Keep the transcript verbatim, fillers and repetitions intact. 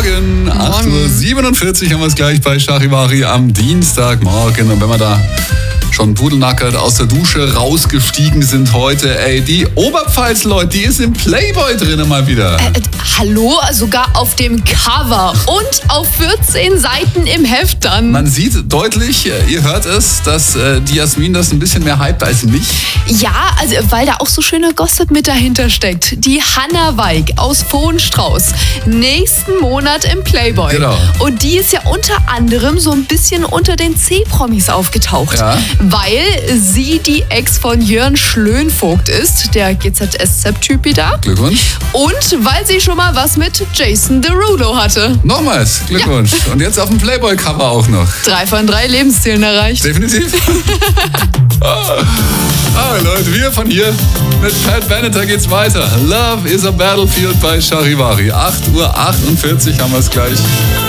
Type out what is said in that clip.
Morgen, acht Uhr siebenundvierzig haben wir es gleich bei Charivari am Dienstagmorgen. Und wenn wir da schon pudelnackert aus der Dusche rausgestiegen sind heute, ey, die Oberpfalz-Leute, die ist im Playboy drin mal wieder. Äh, äh, hallo? Sogar auf dem Cover und auf vierzehn Seiten im Heft dann. Man sieht deutlich, ihr hört es, dass äh, die Jasmin das ein bisschen mehr hypt als mich. Ja, also weil da auch so schöner Gossip mit dahinter steckt. Die Hannah Weig aus Vohenstrauß, nächsten Monat im Playboy. Genau. Und die ist ja unter anderem so ein bisschen unter den C-Promis aufgetaucht. Ja. Weil sie die Ex von Jörn Schlönvogt ist, der G Z S Z-Typi da. Glückwunsch. Und weil sie schon mal was mit Jason Derulo hatte. Nochmals, Glückwunsch. Ja. Und jetzt auf dem Playboy-Cover auch noch. Drei von drei Lebenszielen erreicht. Definitiv. ah, Leute, wir von hier mit Pat Benatar geht's weiter. Love is a Battlefield bei Charivari. acht Uhr achtundvierzig haben wir es gleich.